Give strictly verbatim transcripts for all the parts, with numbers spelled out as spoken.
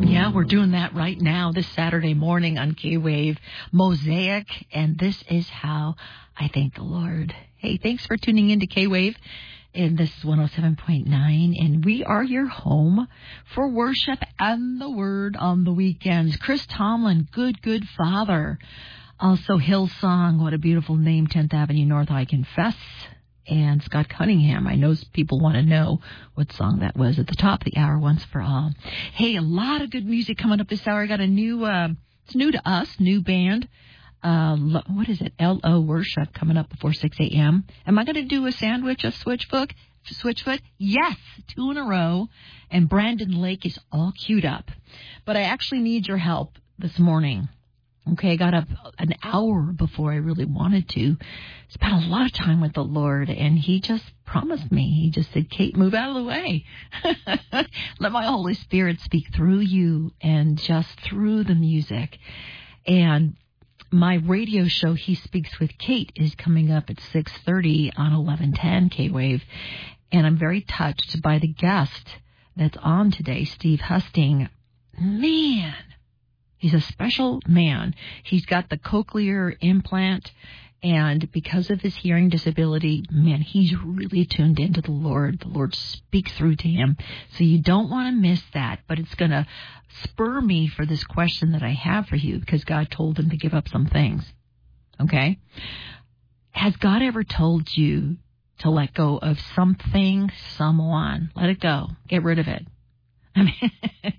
Yeah, we're doing that right now this Saturday morning on K-Wave Mosaic, and this is how I thank the Lord. Hey, thanks for tuning in to K-Wave, and this is one oh seven point nine, and we are your home for worship and the Word on the weekends. Chris Tomlin, Good, Good Father. Also Hillsong, what a beautiful name, tenth Avenue North, I Confess. And Scott Cunningham. I know people want to know what song that was at the top of the hour, Once for All. Hey, a lot of good music coming up this hour. I got a new, uh, it's new to us, new band. Uh, what is it? L O Worship coming up before six a.m. Am I going to do a sandwich of Switchfoot? Switchfoot? Yes, two in a row. And Brandon Lake is all queued up. But I actually need your help this morning. Okay, I got up an hour before I really wanted to. Spent a lot of time with the Lord, and He just promised me. He just said, Kate, move out of the way. Let my Holy Spirit speak through you and just through the music. And my radio show, He Speaks with Kate, is coming up at six thirty on eleven ten K-Wave. And I'm very touched by the guest that's on today, Steve Husting. Man. He's a special man. He's got the cochlear implant, and because of his hearing disability, man, he's really tuned into the Lord. The Lord speaks through to him. So you don't want to miss that, but it's going to spur me for this question that I have for you because God told him to give up some things. Okay? Has God ever told you to let go of something, someone? Let it go. Get rid of it. I mean,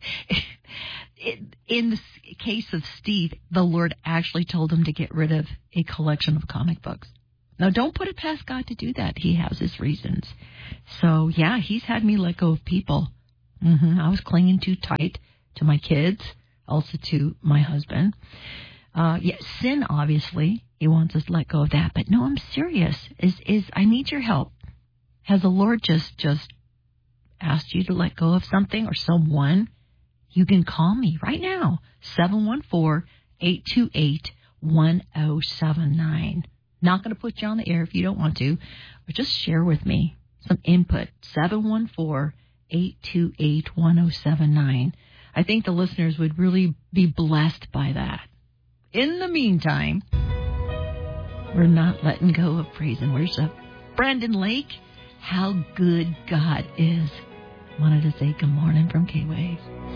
in the case of Steve, the Lord actually told him to get rid of a collection of comic books. Now, don't put it past God to do that. He has his reasons. So, yeah, he's had me let go of people. Mm-hmm. I was clinging too tight to my kids, also to my husband. Uh, yeah, sin, obviously. He wants us to let go of that. But no, I'm serious. Is is I need your help. Has the Lord just just asked you to let go of something or someone? You can call me right now, seven one four, eight two eight, one oh seven nine. Not going to put you on the air if you don't want to, but just share with me some input, seven one four, eight two eight, one oh seven nine. I think the listeners would really be blessed by that. In the meantime, we're not letting go of praise and worship. Brandon Lake, how good God is. Wanted to say good morning from K-Wave.